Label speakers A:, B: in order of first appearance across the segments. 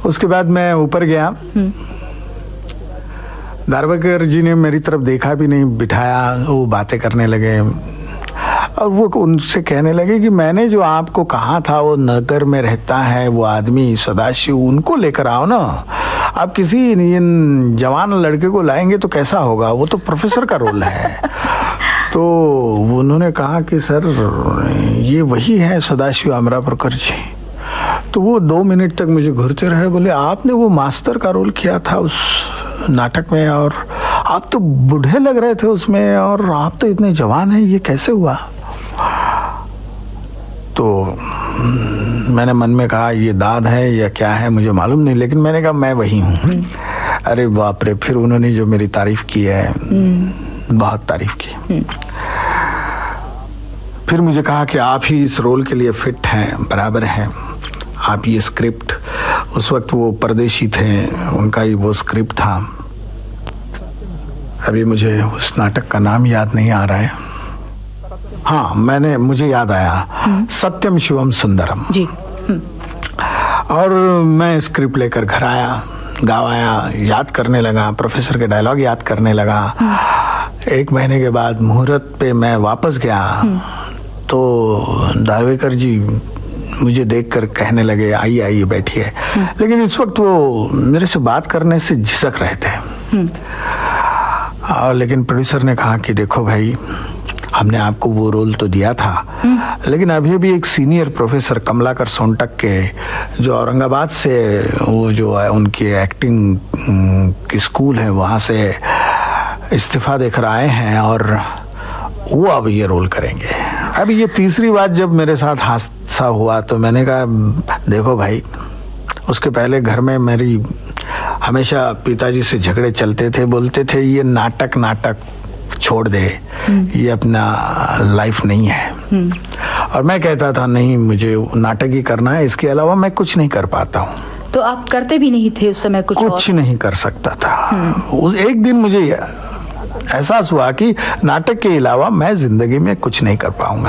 A: उसके बाद मैं ऊपर गया। दारवेकर जी ने मेरी तरफ देखा भी नहीं, बिठाया, वो बातें करने लगे और वो उनसे कहने लगे कि मैंने जो आपको कहा था वो नगर में रहता है वो आदमी सदाशिव, उनको लेकर आओ ना। आप किसी जवान लड़के को लाएंगे तो कैसा होगा, वो तो प्रोफेसर का रोल है। तो उन्होंने कहा कि सर ये वही है सदाशिव अमरापुरकर जी। तो वो 2 मिनट तक मुझे घूरते रहे, बोले आपने वो मास्टर का रोल किया था उस नाटक में और आप तो बूढ़े लग रहे थे उसमें और आप तो इतने जवान हैं, ये कैसे हुआ? तो मैंने मन में कहा ये दाद है या क्या है मुझे मालूम नहीं, लेकिन मैंने कहा मैं वही हूँ। अरे बाप रे, फिर उन्होंने जो मेरी तारीफ की है, बहुत तारीफ की। फिर मुझे कहा कि आप ही इस रोल के लिए फिट हैं, बराबर हैं। आप ये स्क्रिप्ट, उस वक्त वो परदेशी थे, उनका ही वो स्क्रिप्ट था। अभी मुझे उस नाटक का नाम याद नहीं आ रहा है। हाँ, मुझे याद आया, सत्यम शिवम सुंदरम जी। और मैं स्क्रिप्ट लेकर घर आया, गवाया, याद करने लगा, प्रोफेसर के डायलॉग याद करने लगा। 1 महीने के बाद मुहूर्त पे मैं वापस गया तो दारवेकर जी मुझे देखकर कहने लगे आइए आइए बैठिए। लेकिन इस वक्त वो मेरे से बात करने से झिझक रहे थे। और लेकिन प्रोड्यूसर ने कहा कि देखो भाई, हमने आपको वो रोल तो दिया था, लेकिन अभी भी एक सीनियर प्रोफेसर कमलाकर सोनटक के जो औरंगाबाद से वो जो है उनकी एक्टिंग की स्कूल है वहाँ से इस्तीफा देकर आए हैं और वो अब ये रोल करेंगे। अब ये तीसरी बात जब मेरे साथ हादसा हुआ तो मैंने कहा देखो भाई, उसके पहले घर में मेरी हमेशा पिताजी से झगड़े चलते थे, बोलते थे ये नाटक छोड़ दे, ये अपना लाइफ नहीं है। और मैं कहता था नहीं, मुझे नाटक ही करना है, इसके अलावा मैं कुछ नहीं कर पाता हूँ।
B: तो आप करते भी नहीं थे उस समय कुछ
A: नहीं कर सकता था। उस एक दिन मुझे एहसास हुआ कि नाटक के अलावा मैं जिंदगी में कुछ नहीं कर पाऊंगा।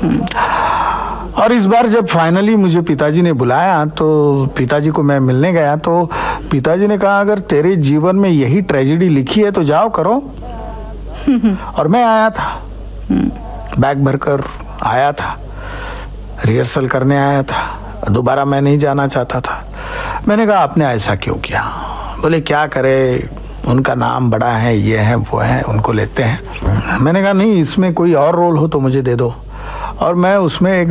A: और इस बार जब फाइनली मुझे पिताजी ने बुलाया तो पिताजी को मैं मिलने गया तो पिताजी ने कहा अगर तेरे जीवन में यही ट्रेजेडी लिखी है तो जाओ करो। और मैं आया था, बैग भरकर आया था, रिहर्सल करने आया था, दोबारा मैं नहीं जाना चाहता था। मैंने कहा आपने ऐसा क्यों किया? बोले क्या करे, उनका नाम बड़ा है, ये है वो है, उनको लेते हैं। मैंने कहा नहीं, इसमें कोई और रोल हो तो मुझे दे दो। और मैं उसमें एक